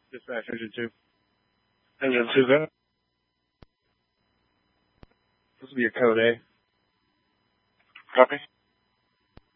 Dispatch engine 2. Engine 2, go. This will be a code A. Copy.